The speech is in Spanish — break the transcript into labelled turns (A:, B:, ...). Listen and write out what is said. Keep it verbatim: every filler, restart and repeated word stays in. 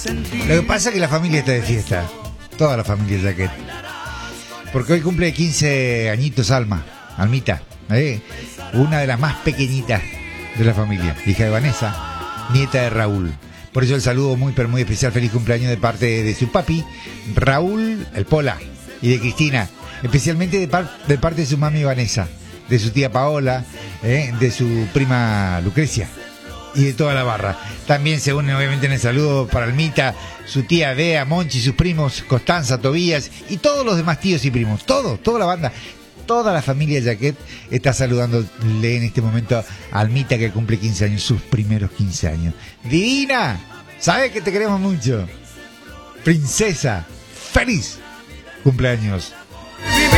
A: Lo que pasa es que la familia está de fiesta. Toda la familia Jaquet. Porque hoy cumple quince añitos Alma, Almita, ¿eh? Una de las más pequeñitas de la familia, hija de Vanessa, nieta de Raúl. Por eso el saludo muy pero muy especial, feliz cumpleaños de parte de su papi, Raúl, el Pola, y de Cristina, especialmente de, par de parte de su mami Vanessa, de su tía Paola, ¿eh? De su prima Lucrecia y de toda la barra. También se unen obviamente en el saludo para Almita, su tía Bea, Monchi, sus primos Constanza, Tobías y todos los demás tíos y primos, todo, toda la banda, toda la familia Jaquet está saludándole en este momento a Almita que cumple quince años, sus primeros quince años. Divina, sabes que te queremos mucho, princesa, feliz cumpleaños.